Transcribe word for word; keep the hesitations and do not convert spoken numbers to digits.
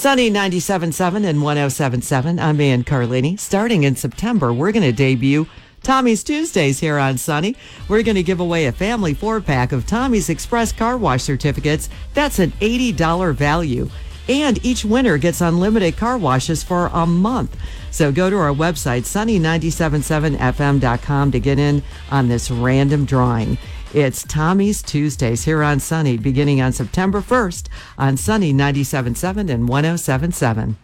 Sunny ninety-seven point seven and one oh seven point seven. I'm Ann Carlini. Starting in September, we're going to debut Tommy's Tuesdays here on Sunny. We're going to give away a family four-pack of Tommy's Express Car Wash certificates. That's an eighty dollars value. And each winner gets unlimited car washes for a month. So go to our website, sunny nine seven seven f m dot com, to get in on this random drawing. It's Tommy's Tuesdays here on Sunny, beginning on September first on Sunny ninety-seven point seven and one oh seven point seven.